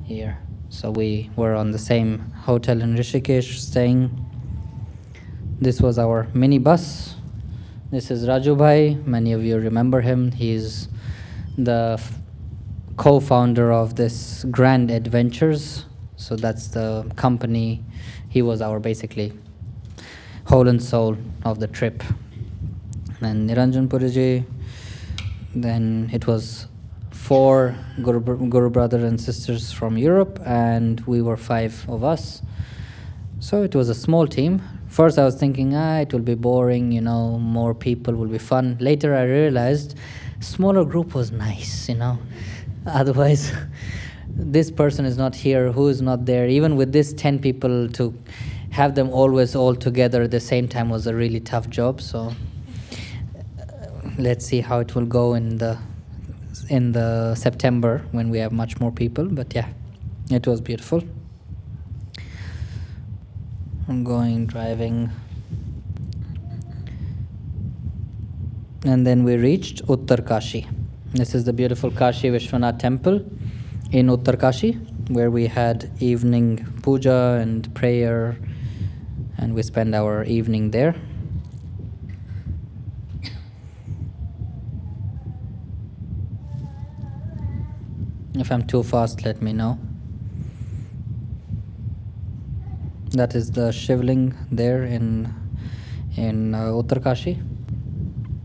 here. So we were on the same hotel in Rishikesh staying. This was our mini bus. This is Raju Bhai. Many of you remember him. He's the co-founder of this Grand Adventures. So that's the company. He was our basically whole and soul of the trip. And Niranjan Puriji. Then it was 4 Guru brothers and sisters from Europe, and we were 5 of us. So it was a small team. First I was thinking, it will be boring, more people will be fun. Later I realized smaller group was nice, Otherwise, this person is not here, who is not there. Even with this 10 people, to have them always all together at the same time was a really tough job. So let's see how it will go in the September when we have much more people. But yeah, it was beautiful. I'm driving, and then we reached Uttarkashi. This is the beautiful Kashi Vishwanath temple in Uttarkashi, where we had evening puja and prayer, and we spent our evening there. If I'm too fast, let me know. That is the Shivling there in Uttarkashi.